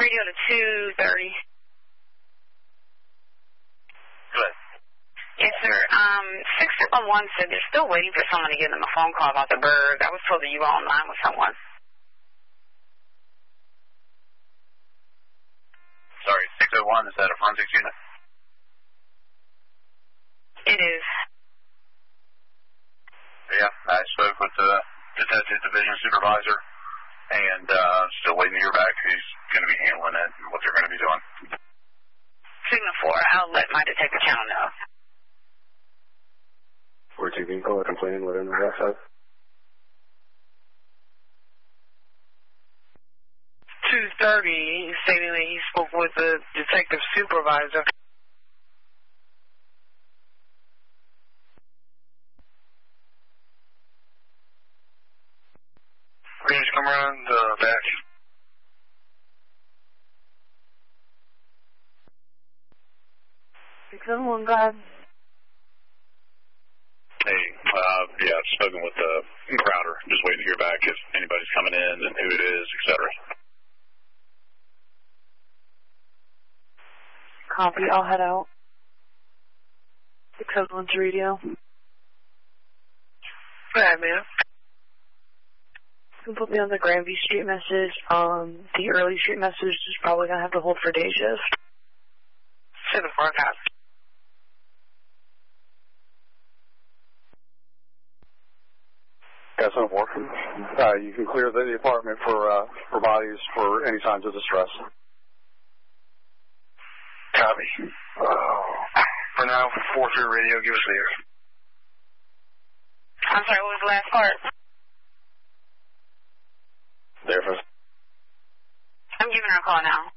radio to 230. Good. Yes, sir. 611 said they're still waiting for someone to give them a phone call about the bird. I was told that you were online with someone. Sorry, 601, is that a forensics unit? It is. Yeah, I spoke with the detective division supervisor, and still waiting to hear back who's going to be handling it and what they're going to be doing. Signal 4, I'll let my detective channel know. 14 can call a complaint, let her know that's up. 230, stating that he spoke with the detective supervisor. Please come around the back. Someone got. Hey, yeah, I've spoken with Crowder. Just waiting to hear back if anybody's coming in and who it is, etc. Copy, I'll head out. 601 radio. Go ahead, ma'am. You can put me on the Granby Street message. The early street message is probably going to have to hold for day shift. 7-4, copy. That's no more. You can clear the apartment for bodies for any signs of distress. Copy. For now, 4-3 radio, give us the air. I'm sorry, what was the last part? There for. I'm giving her a call now.